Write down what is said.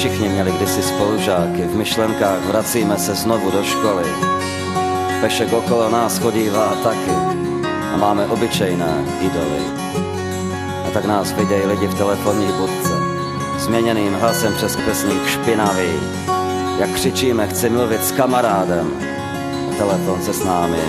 všichni měli kdysi spolužáky, v myšlenkách vracíme se znovu do školy. Pešek okolo nás chodívá taky a máme obyčejné idoly. A tak nás vidějí lidi v telefonní budce, změněným hlasem přes kresník špinavý. Jak křičíme, chci mluvit s kamarádem, a telefon se s námi